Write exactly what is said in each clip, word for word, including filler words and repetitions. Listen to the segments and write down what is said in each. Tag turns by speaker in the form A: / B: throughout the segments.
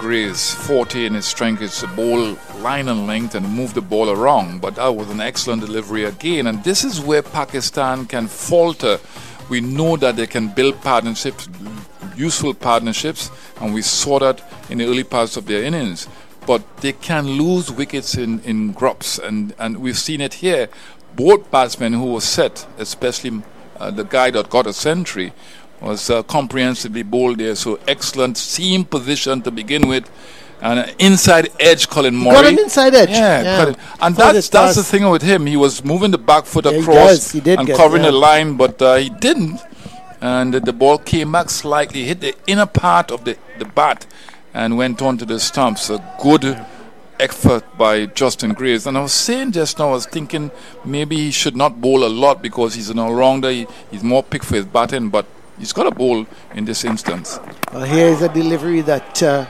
A: Gray's forte in his strength is to bowl line and length and move the ball around, but that was an excellent delivery again, and this is where Pakistan can falter. We know that they can build partnerships, useful partnerships, and we saw that in the early parts of their innings, but they can lose wickets in, in groups, and, and we've seen it here. Both batsmen who were set, especially uh, the guy that got a century, was uh, comprehensively bowled there. So excellent seam position to begin with, and an inside edge, Colin Murray.
B: Got an inside edge.
A: Yeah,
B: yeah.
A: Colin. And that's that's the thing with him. He was moving the back foot
B: yeah,
A: across
B: he he did
A: and
B: get,
A: covering
B: yeah.
A: the line, but uh, he didn't. And the ball came back slightly, hit the inner part of the, the bat, and went on to the stumps. A good effort by Justin Grace. And I was saying just now, I was thinking maybe he should not bowl a lot because he's an all-rounder. He, he's more picked for his batting, but he's got a bowl in this instance.
B: Well, here is a delivery that uh,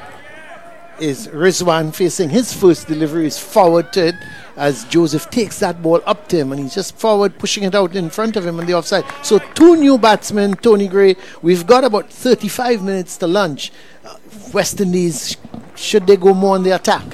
B: is Rizwan facing his first delivery is forward to it as Joseph takes that ball up to him, and he's just forward pushing it out in front of him on the offside. So two new batsmen, Tony Gray. We've got about thirty-five minutes to lunch. Uh, West Indies, should they go more on the attack?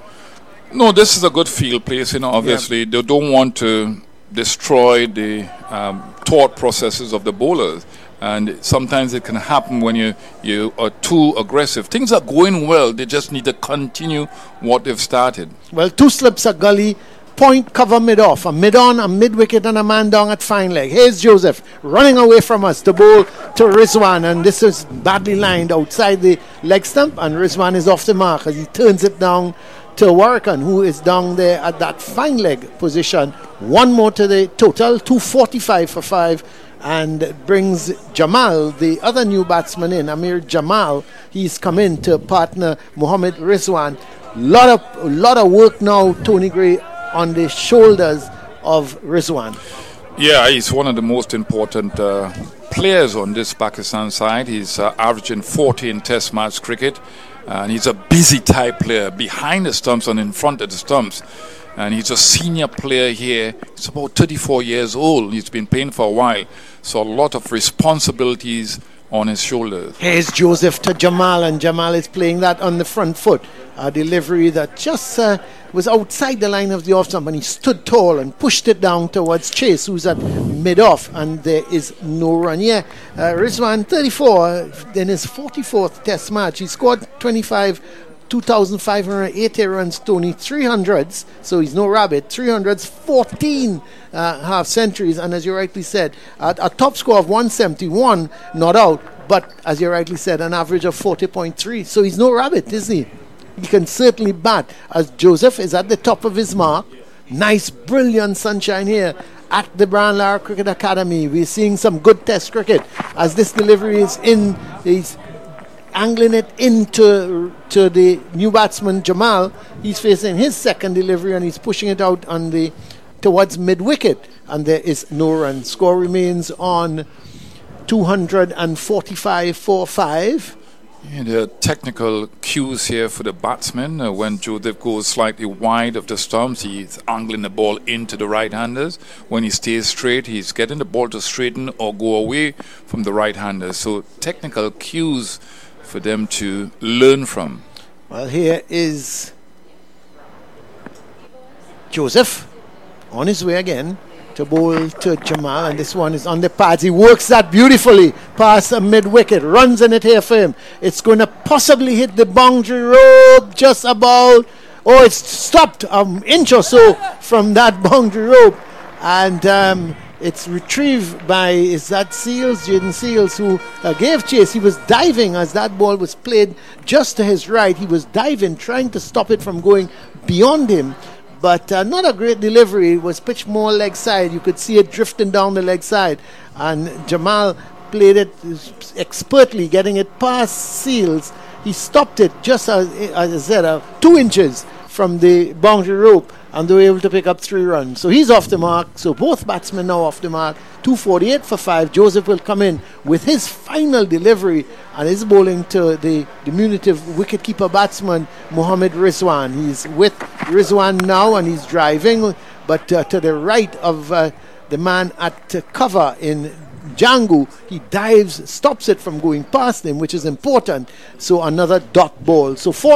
A: No, this is a good field place. You know, obviously yeah. They don't want to destroy the um, thought processes of the bowlers. And sometimes it can happen when you, you are too aggressive. Things are going well. They just need to continue what they've started.
B: Well, two slips at gully, point, cover, mid-off. A mid-on, a mid-wicket, and a man down at fine leg. Here's Joseph running away from us. The ball to Rizwan, and this is badly lined outside the leg stump, and Rizwan is off the mark as he turns it down to Warrican, who is down there at that fine leg position. One more to the total, two forty-five for five. And brings Jamal, the other new batsman in, Amir Jamal. He's come in to partner Mohammad Rizwan. Lot of lot of work now, Tony Gray, on the shoulders of Rizwan.
A: Yeah, he's one of the most important uh, players on this Pakistan side. He's uh, averaging fourteen Test match cricket, and he's a busy type player behind the stumps and in front of the stumps. And he's a senior player here. He's about thirty-four years old. He's been playing for a while. So a lot of responsibilities on his shoulders.
B: Here's Joseph to Jamal, and Jamal is playing that on the front foot. A delivery that just uh, was outside the line of the off stump, and he stood tall and pushed it down towards Chase, who's at mid-off, and there is no run. Yeah, uh, Rizwan, thirty-four, in his forty-fourth Test match. He scored twenty-five two thousand five hundred eighty runs, Tony, three hundreds, so he's no rabbit, three hundreds, fourteen uh, half centuries, and as you rightly said, a, a top score of one seventy-one, not out, but as you rightly said, an average of forty point three, so he's no rabbit, is he? He can certainly bat, as Joseph is at the top of his mark. Nice, brilliant sunshine here at the Brian Lara Cricket Academy. We're seeing some good Test cricket as this delivery is in, he's angling it into to the new batsman Jamal. He's facing his second delivery and he's pushing it out on the towards mid-wicket, and there is no run. Score remains on two forty-five for five.
A: Yeah, there are technical cues here for the batsman. Uh, when Joseph goes slightly wide of the stumps, he's angling the ball into the right-handers. When he stays straight, he's getting the ball to straighten or go away from the right-handers. So technical cues for them to learn from.
B: Well, here is Joseph on his way again to bowl to Jamal, and this one is on the pads. He works that beautifully past a mid-wicket, runs in it here for him. It's going to possibly hit the boundary rope just about. Oh, it's stopped an inch or so from that boundary rope, and um, it's retrieved by, is that Seals, Jaden Seals, who uh, gave chase. He was diving as that ball was played just to his right. He was diving, trying to stop it from going beyond him. But uh, not a great delivery. It was pitched more leg side. You could see it drifting down the leg side. And Jamal played it expertly, getting it past Seals. He stopped it just, as, as I said, uh, two inches from the boundary rope, and they were able to pick up three runs. So he's off the mark. So both batsmen now off the mark. two forty-eight for five. Joseph will come in with his final delivery and is bowling to the diminutive wicketkeeper batsman Mohammad Rizwan. He's with Rizwan now and he's driving, but uh, to the right of uh, the man at uh, cover in Django, he dives, stops it from going past him, which is important. So another dot ball. So four